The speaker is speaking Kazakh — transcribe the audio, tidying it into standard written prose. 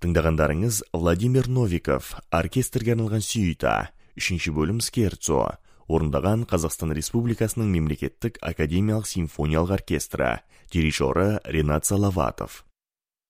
Тыңдағандарыңыз Владимир Новиков, оркестрге арналған сюита, 3 бөлім скерцо, орындаған Қазақстан Республикасының мемлекеттік академиялық симфониялық оркестрі, дирижері Ринат Салаватов.